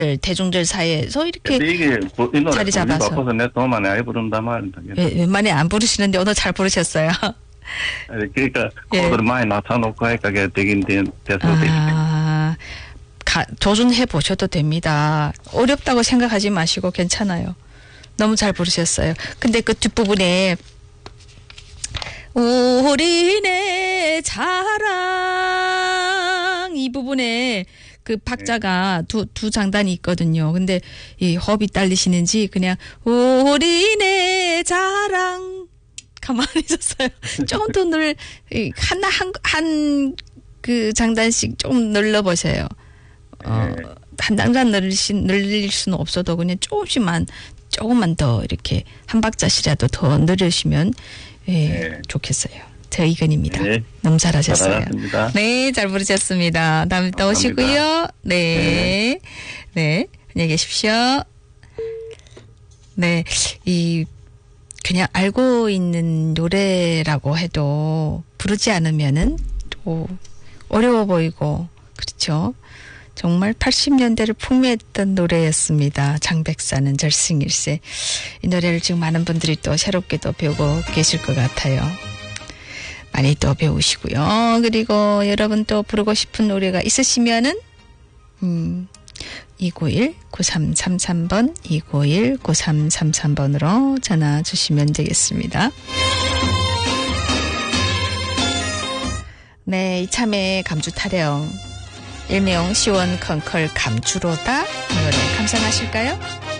대중들 사이에서 이렇게 이게 이 노래 자리 잡아서. 바빠서 내 돈 많이 안 부른단 말입니다. 웬만해 안 부르시는데 오늘 잘 부르셨어요. 그러니까 코드를 많이 나타놓고 하니까 되긴 돼서 도전해 보셔도 됩니다. 어렵다고 생각하지 마시고 괜찮아요. 너무 잘 부르셨어요. 근데 그 뒷부분에 우리네 자랑 이 부분에 그 박자가 두 장단이 있거든요. 근데 이 호흡이 딸리시는지 그냥 우리네 자랑 가만히 있었어요. 조금 더 한 그 장단씩 좀 늘려보세요. 한 장단 늘릴 수는 없어도 그냥 조금만 더 이렇게 한 박자씩이라도 더 늘으시면 좋겠어요. 제 의견입니다. 네. 너무 잘하셨어요. 잘하셨습니다. 네, 잘 부르셨습니다. 다음에 또 오시고요. 네. 네. 안녕히 계십시오. 네. 그냥 알고 있는 노래라고 해도 부르지 않으면은 또 어려워 보이고, 그렇죠. 정말 80년대를 풍미했던 노래였습니다. 장백사는 절승일세. 이 노래를 지금 많은 분들이 또 새롭게 또 배우고 계실 것 같아요. 많이 또 배우시고요. 그리고 여러분 또 부르고 싶은 노래가 있으시면은 291-9333번 291-9333번으로 전화 주시면 되겠습니다. 네, 이참에 감주 타령 일명 시원 컹컬 감주로다 이 노래 감상하실까요?